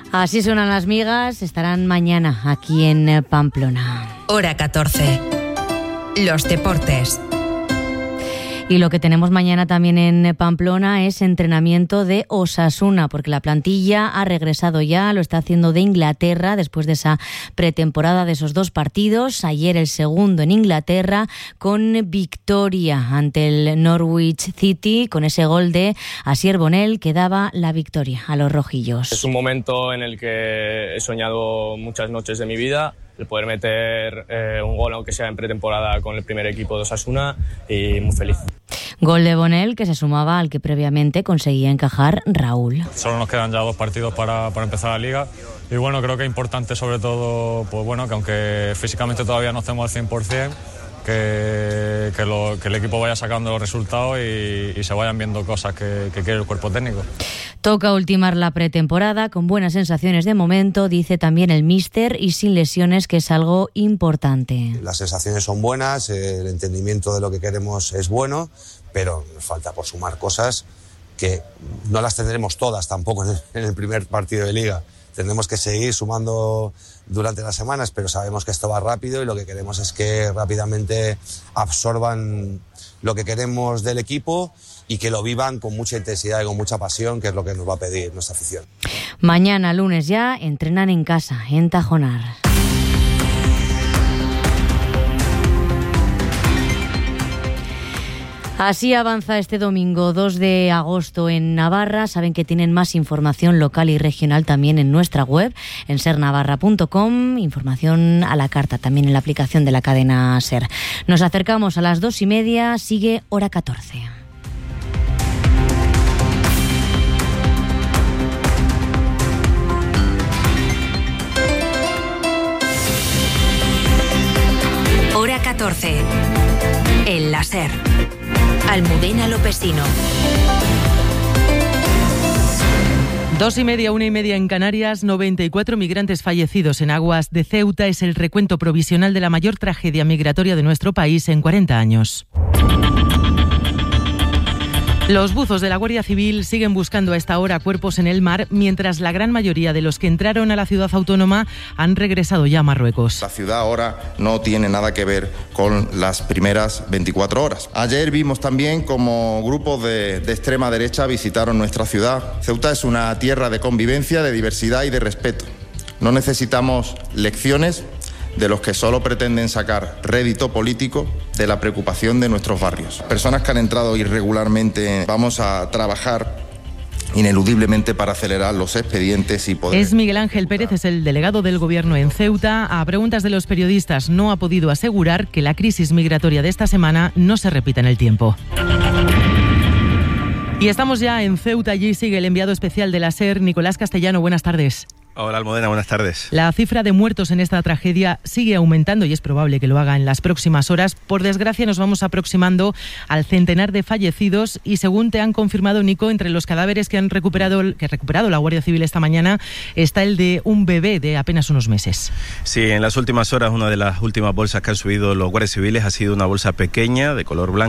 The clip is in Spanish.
Así suenan las migas, estarán mañana aquí en Pamplona. Hora 14. Los deportes. Y lo que tenemos mañana también en Pamplona es entrenamiento de Osasuna, porque la plantilla ha regresado ya, lo está haciendo de Inglaterra después de esa pretemporada de esos 2 partidos. Ayer el segundo en Inglaterra con victoria ante el Norwich City, con ese gol de Asier Bonel que daba la victoria a los rojillos. Es un momento en el que he soñado muchas noches de mi vida, el poder meter un gol, aunque sea en pretemporada, con el primer equipo de Osasuna, y muy feliz. Gol de Bonel que se sumaba al que previamente conseguía encajar Raúl. Solo nos quedan ya 2 partidos para empezar la liga y bueno, creo que es importante sobre todo, pues bueno, que aunque físicamente todavía no estemos al 100%, que el equipo vaya sacando los resultados y se vayan viendo cosas que quiere el cuerpo técnico. Toca ultimar la pretemporada con buenas sensaciones de momento, dice también el míster, y sin lesiones, que es algo importante. Las sensaciones son buenas, el entendimiento de lo que queremos es bueno, pero nos falta por sumar cosas que no las tendremos todas tampoco en el primer partido de liga. Tendremos que seguir sumando durante las semanas, pero sabemos que esto va rápido y lo que queremos es que rápidamente absorban lo que queremos del equipo y que lo vivan con mucha intensidad y con mucha pasión, que es lo que nos va a pedir nuestra afición. Mañana, lunes ya, entrenan en casa, en Tajonar. Así avanza este domingo 2 de agosto en Navarra. Saben que tienen más información local y regional también en nuestra web, en sernavarra.com, información a la carta también en la aplicación de la cadena SER. Nos acercamos a las 2:30, sigue hora 14. Hora 14. El láser. Almudena Lopesino. 2:30, 1:30 en Canarias. 94 migrantes fallecidos en aguas de Ceuta es el recuento provisional de la mayor tragedia migratoria de nuestro país en 40 años. Los buzos de la Guardia Civil siguen buscando a esta hora cuerpos en el mar, mientras la gran mayoría de los que entraron a la ciudad autónoma han regresado ya a Marruecos. La ciudad ahora no tiene nada que ver con las primeras 24 horas. Ayer vimos también como grupos de extrema derecha visitaron nuestra ciudad. Ceuta es una tierra de convivencia, de diversidad y de respeto. No necesitamos lecciones de los que solo pretenden sacar rédito político de la preocupación de nuestros barrios. Personas que han entrado irregularmente, vamos a trabajar ineludiblemente para acelerar los expedientes y poder... Es Miguel Ángel Pérez, es el delegado del Gobierno en Ceuta. A preguntas de los periodistas, no ha podido asegurar que la crisis migratoria de esta semana no se repita en el tiempo. Y estamos ya en Ceuta, allí sigue el enviado especial de la SER, Nicolás Castellano. Buenas tardes. Hola Almudena, buenas tardes. La cifra de muertos en esta tragedia sigue aumentando y es probable que lo haga en las próximas horas. Por desgracia nos vamos aproximando al centenar de fallecidos y según te han confirmado, Nico, entre los cadáveres que ha recuperado la Guardia Civil esta mañana está el de un bebé de apenas unos meses. Sí, en las últimas horas una de las últimas bolsas que han subido los guardias civiles ha sido una bolsa pequeña de color blanco